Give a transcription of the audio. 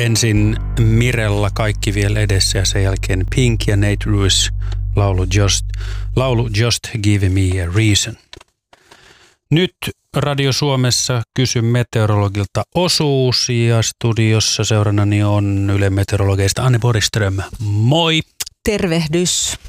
Ensin Mirella Kaikki vielä edessä ja sen jälkeen Pink ja Nate Ruess laulu Just Give Me a Reason. Nyt Radio Suomessa Kysy meteorologilta osuus ja studiossa seurannani on Yle Meteorologeista Anne Borgström. Moi! Tervehdys!